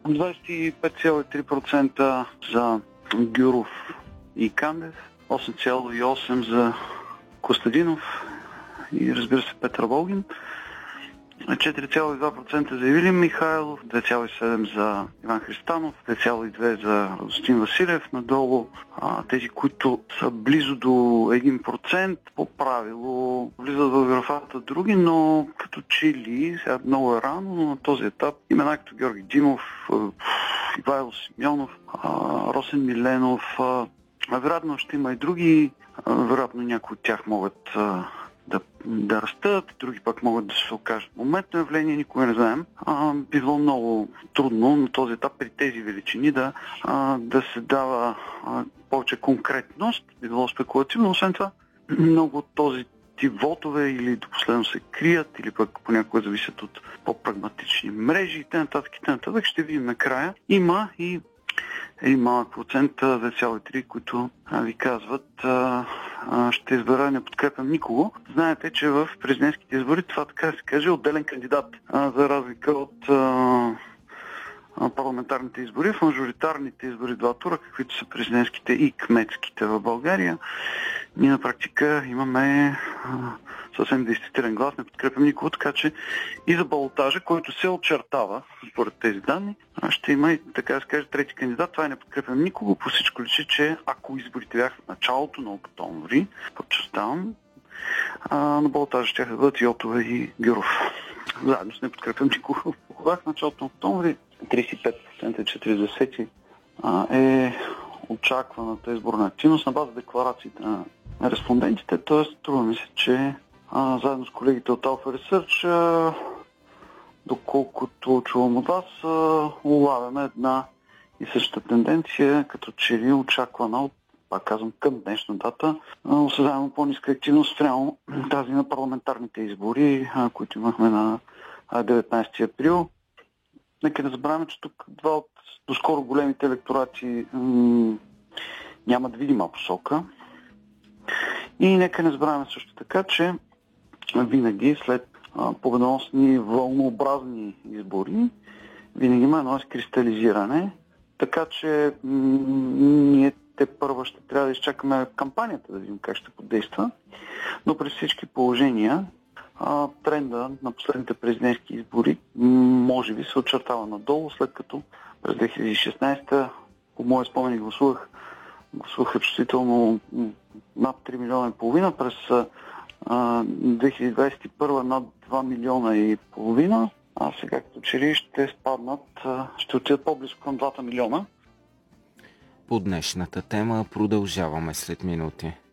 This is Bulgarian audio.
25,3% за Гюров и Кандев, 8,8% за Костадинов и разбира се Петър Волгин, 4,2% за Ивелин Михайлов, 2,7% за Иван Христанов, 2,2% за Радостин Василев. Надолу тези, които са близо до 1%, по правило влизат в графата други, но като че ли, сега много е рано, но на този етап имена като Георги Димов, Ивайло Симеонов, Росен Миленов, вероятно ще има и други, вероятно някои от тях могат да растат, други пък могат да се окажат моментно явление, никога не знаем. Би било много трудно на този етап при тези величини да се дава повече конкретност, би било спекулативно, освен това много от този тип вотове или до последно се крият, или пък понякога зависят от по-прагматични мрежи и т.н. Ще видим накрая. Има и един малък процент, 2,3, които ви казват ще избера, не подкрепям никого. Знаете, че в президентските избори това, така да се каже, отделен кандидат, за разлика от парламентарните избори. В мажоритарните избори два тура, каквито са президентските и кметските в България, ние на практика имаме съвсем действителен глас, не подкрепям никого, така че и за балотажа, който се очертава според тези данни, ще има и, така да се каже, трети кандидат. Това не подкрепям никого. По всичко личи, че ако изборите бяха в началото на октомври, подчертавам, на балотажа ще бъдат Йотова и Гюров. Заедно с не подкрепям никого. Когато в началото на октомври 35%, 40% е очакваната изборна активност на база декларациите на респондентите, т.е. струва ми се, че заедно с колегите от Alpha Research, доколкото чувам от вас, улавяме една и съща тенденция, като че ли очаквана от, пак казвам, към днешна дата, осъзнаваме по-ниска активност спрямо тази на парламентарните избори, които имахме на 19 април. Нека не забравяме, че тук два от доскоро големите електорати нямат видима посока. И нека не забравяме също така, че винаги след победоносни вълнообразни избори винаги има едно изкристализиране, така че ние те първо ще трябва да изчакаме кампанията да видим как ще подейства, но при всички положения тренда на последните президентски избори може би се очертава надолу, след като през 2016 по моя спомени гласуваха чувствително над 3 милиона и половина, през 2021 над 2 милиона и половина, а сега като че ли ще спаднат, ще отидат по-близко към 2 милиона. По днешната тема продължаваме след минути.